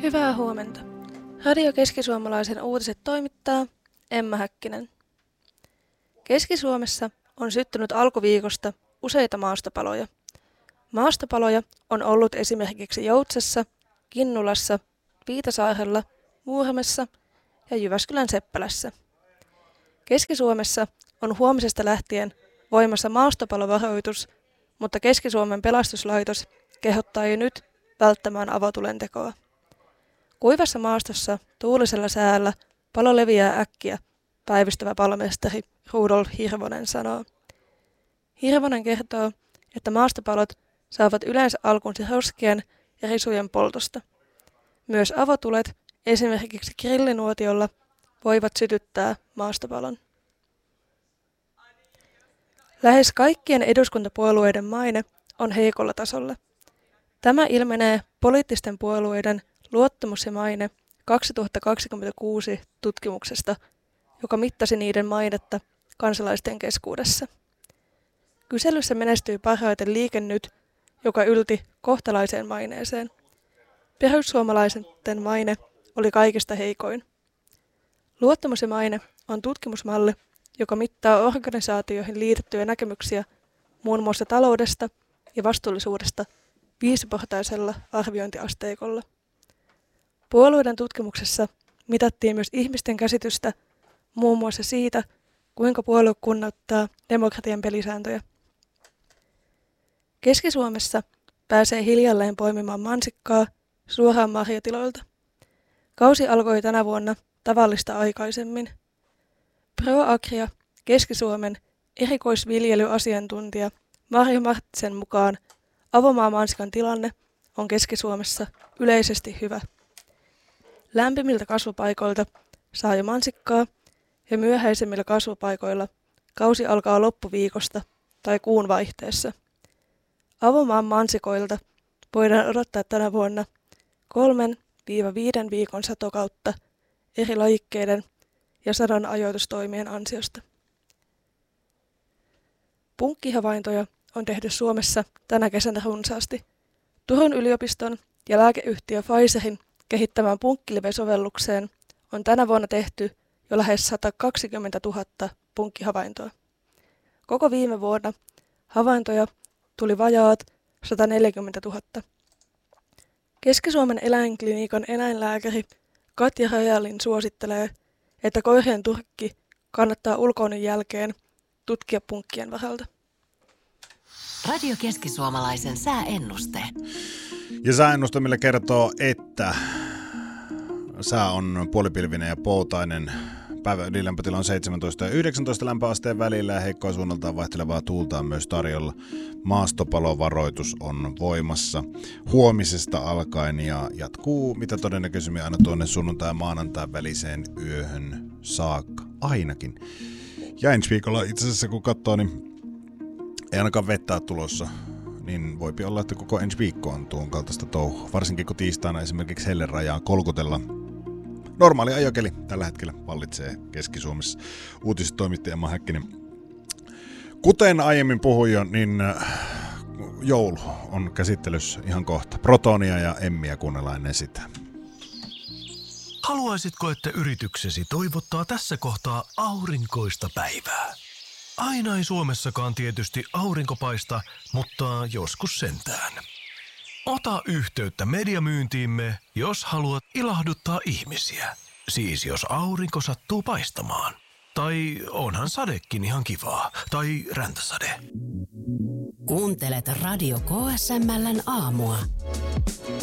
Hyvää huomenta. Radio Keski-Suomalaisen uutiset toimittaa Emma Häkkinen. Keski-Suomessa on syttynyt alkuviikosta useita maastopaloja. Maastopaloja on ollut esimerkiksi Joutsassa, Kinnulassa, Viitasaarella, Muuramessa ja Jyväskylän Seppälässä. Keski-Suomessa on huomisesta lähtien voimassa maastopalovaroitus, mutta Keski-Suomen pelastuslaitos kehottaa jo nyt välttämään avotulentekoa. Kuivassa maastossa tuulisella säällä palo leviää äkkiä, päivystävä palomestari Rudolf Hirvonen sanoo. Hirvonen kertoo, että maastopalot saavat yleensä alkunsa roskien ja risujen poltosta. Myös avotulet, esimerkiksi grillinuotiolla, voivat sytyttää maastopalon. Lähes kaikkien eduskuntapuolueiden maine on heikolla tasolla. Tämä ilmenee poliittisten puolueiden luottamus ja maine 2026 tutkimuksesta, joka mittasi niiden mainetta kansalaisten keskuudessa. Kyselyssä menestyi parhaiten Liike Nyt, joka ylti kohtalaiseen maineeseen. Perussuomalaisten maine oli kaikista heikoin. Luottamus ja maine on tutkimusmalli, joka mittaa organisaatioihin liitettyjä näkemyksiä muun muassa taloudesta ja vastuullisuudesta 5-portaisella arviointiasteikolla. Puolueiden tutkimuksessa mitattiin myös ihmisten käsitystä muun muassa siitä, kuinka puolue kunnioittaa demokratian pelisääntöjä. Keski-Suomessa pääsee hiljalleen poimimaan mansikkaa suoraan marjatiloilta. Kausi alkoi tänä vuonna tavallista aikaisemmin. ProAgria, Keski-Suomen erikoisviljelyasiantuntija Marjo Marttisen mukaan avomaamansikan tilanne on Keski-Suomessa yleisesti hyvä. Lämpimiltä kasvupaikoilta saa jo mansikkaa ja myöhäisemmillä kasvupaikoilla kausi alkaa loppuviikosta tai kuun vaihteessa. Avomaan mansikoilta voidaan odottaa tänä vuonna 3-5 viikon satokautta eri lajikkeiden ja sadon ajoitustoimien ansiosta. Punkkihavaintoja on tehty Suomessa tänä kesänä runsaasti. Turun yliopiston ja lääkeyhtiö Pfizerin kehittämään punkkilive-sovellukseen on tänä vuonna tehty jo lähes 120 000 punkkihavaintoa. Koko viime vuonna havaintoja tuli vajaat 140 000. Keski-Suomen eläinklinikan eläinlääkäri Katja Rajalin suosittelee, että koirien turkki kannattaa ulkoilun jälkeen tutkia punkkien varalta. Radio Keski-Suomalaisen sääennuste. Ja sääennuste, millä kertoo, että sää on puolipilvinen ja poutainen. Päivän ylilämpötila on 17 ja 19 lämpöasteen välillä ja heikkoa suunnaltaan vaihtelevaa tuulta on myös tarjolla. Maastopalovaroitus on voimassa huomisesta alkaen ja jatkuu mitä todennäköisemmin aina tuonne sunnuntai- ja maanantain väliseen yöhön saakka. Ainakin. Ja ensi viikolla itse asiassa kun katsoo, niin ei ainakaan vettä tulossa. Niin voipi olla, että koko ensi viikko on tuon kaltaista touhua. Varsinkin kun tiistaina esimerkiksi hellerajaa kolkutella. Normaali ajokeli tällä hetkellä vallitsee Keski-Suomessa. Uutistoimittaja Emma Häkkinen. Kuten aiemmin puhuin jo, niin joulu on käsittelyssä ihan kohta. Protonia ja Emmiä kuunnellaan ennen sitä. Haluaisitko, että yrityksesi toivottaa tässä kohtaa aurinkoista päivää? Aina ei Suomessakaan tietysti aurinko paista, mutta joskus sentään. Ota yhteyttä mediamyyntiimme, jos haluat ilahduttaa ihmisiä. Siis jos aurinko sattuu paistamaan. Tai onhan sadekin ihan kivaa. Tai räntäsade. Kuuntelet Radio KSML:n aamua.